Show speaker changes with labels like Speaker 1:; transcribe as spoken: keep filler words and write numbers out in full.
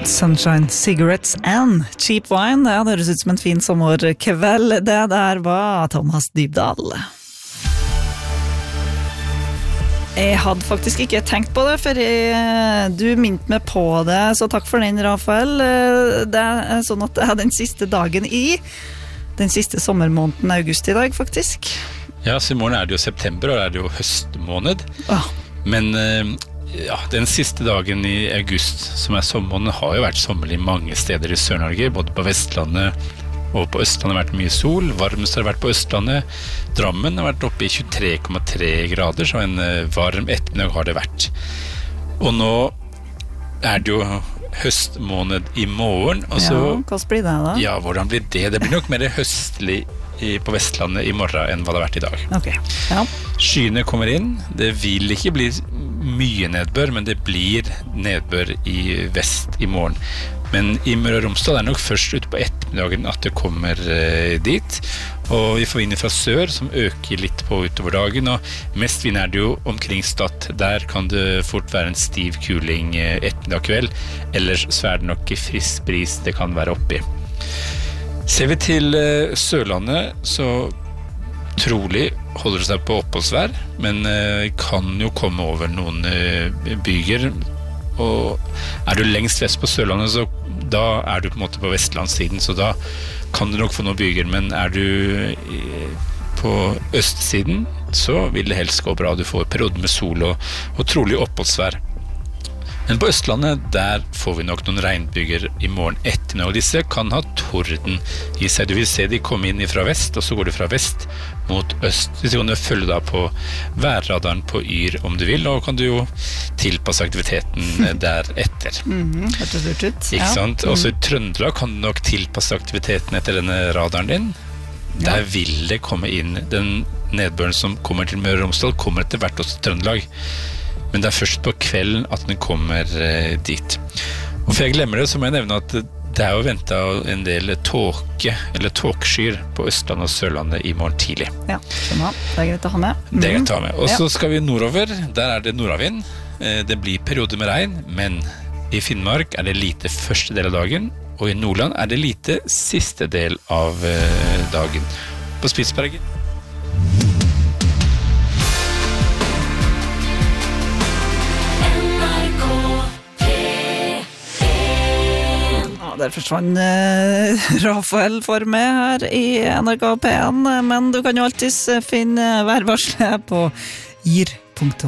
Speaker 1: Sunshine Cigarettes and Cheap Wine. Ja, det høres ut som en fin sommerkveld. Det der var Thomas Dybdahl. Jeg hadde faktisk ikke tenkt på det, for jeg, du minte meg på det, så takk for den, Rafael. Det er sånn at det er den siste dagen i den siste sommermåneden august i dag, faktisk.
Speaker 2: Ja, så i morgen er det jo september, og det er jo høstmåned.
Speaker 1: Åh.
Speaker 2: Men ja, den siste dagen i august, som er sommermåneden, har jo vært sommerlig mange steder i Sør-Norge, både på Vestlandet og på Østlandet har vært mye sol. Varmest har vært på Østlandet. Drammen har vært oppe i tjuetre komma tre grader, så en varm ettermiddag har det vært. Og nå er det jo høstmåned i morgen. Og så,
Speaker 1: ja, hva blir det da?
Speaker 2: Ja, hvordan blir det? Det blir nok mer høstlig på Vestlandet i morgen enn hva det har vært i dag.
Speaker 1: Ok, ja.
Speaker 2: Skyene kommer inn. Det vil ikke bli mye nedbør, men det blir nedbør i vest i morgen. Men i Møre og Romsdal er det nok først ute på ettermiddagen at det kommer eh, dit. Og vi får vind fra sør som øker litt på utover dagen, og mest vind er det jo omkring Stad. Der kan det fort være en stiv kuling eh, ettermiddag kveld, ellers så er det nok frisk bris det kan være oppi. Ser vi til eh, Sørlandet, så trolig holder det seg på oppholdsvær, men eh, kan jo komme over noen eh, byger. Og er du lengst vest på Sørlandet, så da er du på en måte på Vestlandssiden, så da kan du nok få noen byger, men er du på østsiden, så vil det helst gå bra. Du får perioder med sol og, og trolig oppholdsvær. Men på Østlandet, der får vi nok noen regnbyger i morgen ettermiddag, og disse kan ha torden i seg. Du vil se de komme inn fra vest, og så går de fra vest mot øst. Så kan du følge da på værradaren på Yr om du vil, og kan du jo tilpasse aktiviteten deretter.
Speaker 1: Mhm, hørtes lurt ut.
Speaker 2: Ikke
Speaker 1: Ja.
Speaker 2: sant? Også i Trøndelag kan du nok tilpasse aktiviteten etter denne radaren din. Der
Speaker 1: Ja.
Speaker 2: vil det komme inn, den nedbøren som kommer til Møre og Romsdal, kommer etter hvert også til Trøndelag. Men det er først på kvelden at den kommer eh, dit. Og for jeg glemmer det, så må jeg nevne at det er jo ventet en del tåke, eller tåkeskyr på Østlandet og Sørlandet i morgen tidlig.
Speaker 1: Ja, sånn da. Det er greit å ha med.
Speaker 2: Det er greit å ha med. Og så
Speaker 1: Ja.
Speaker 2: skal vi nordover, der er det nordavind. Eh, Det blir perioder med regn, men i Finnmark er det lite første del av dagen, og i Nordland er det lite siste del av eh, dagen. På Spitsbergen
Speaker 1: Der forsvann eh, Rafael for meg her i N R K P en, men du kan jo alltid finne værvarselet på yr punktum